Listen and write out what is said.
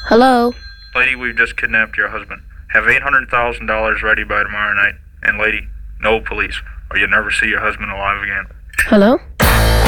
Hello? Lady, we've just kidnapped your husband. Have $800,000 ready by tomorrow night. And lady, no police, or you'll never see your husband alive again. Hello?